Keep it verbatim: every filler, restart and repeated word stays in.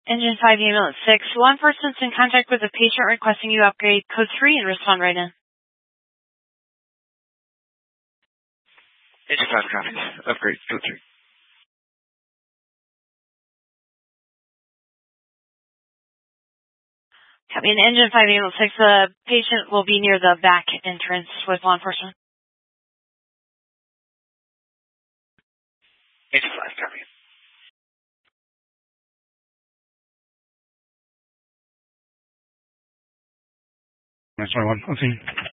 Engine five, ambulance six. Law enforcement's in contact with a patient requesting you upgrade code three and respond right in. Engine five copies. Upgrade code three. Copy. In engine five, ambulance six, the patient will be near the back entrance with law enforcement. Engine five, copy. nine twenty-one, let's see.